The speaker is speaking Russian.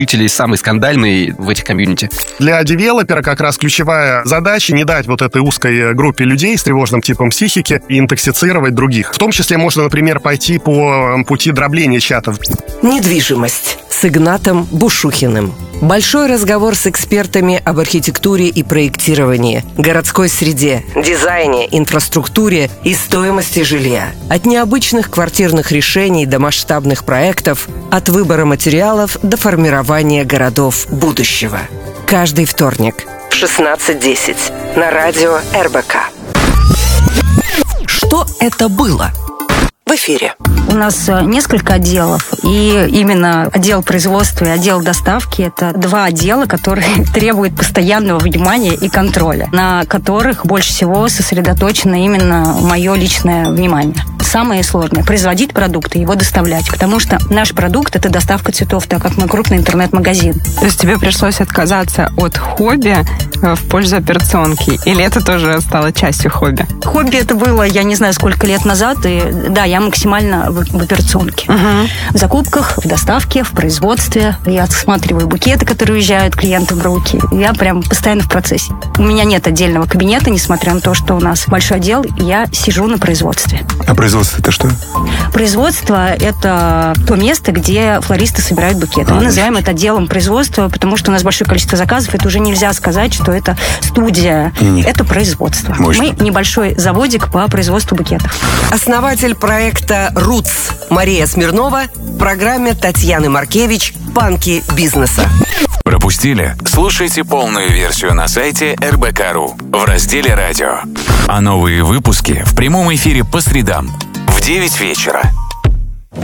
самый скандальный в этих комьюнити? Для девелопера как раз ключевая задача не дать вот этой узкой группе людей с тревожным типом психики интоксицировать других. В том числе можно, например, пойти по пути дробления чатов. Недвижимость с Игнатом Бушухиным. Большой разговор с экспертами об архитектуре и проектировании, городской среде, дизайне, инфраструктуре и стоимости жилья. От необычных квартирных решений до масштабных проектов, от выбора материалов до формирования городов будущего. Каждый вторник в 16:10 на радио РБК. Что это было? В эфире. У нас несколько отделов, и именно отдел производства и отдел доставки – это два отдела, которые требуют постоянного внимания и контроля, на которых больше всего сосредоточено именно мое личное внимание. Самое сложное – производить продукт и его доставлять, потому что наш продукт – это доставка цветов, так как мы крупный интернет-магазин. То есть тебе пришлось отказаться от хобби в пользу операционки? Или это тоже стало частью хобби? Хобби это было, я не знаю, сколько лет назад, и да, я максимально в операционке. В закупках, в доставке, в производстве. Я осматриваю букеты, которые уезжают клиентам в руки. Я прям постоянно в процессе. У меня нет отдельного кабинета, несмотря на то, что у нас большой отдел, я сижу на производстве. А производство это что? Производство – это то место, где флористы собирают букеты. Мы называем это отделом производства, потому что у нас большое количество заказов. Это уже нельзя сказать, что это студия. Нет. Это производство. Мощно. Мы небольшой заводик по производству букетов. Основатель проекта «Roots» Мария Смирнова в программе Татьяны Маркевич «Панки бизнеса». Пропустили? Слушайте полную версию на сайте РБК.ру в разделе «Радио». А новые выпуски в прямом эфире по средам в 9 вечера.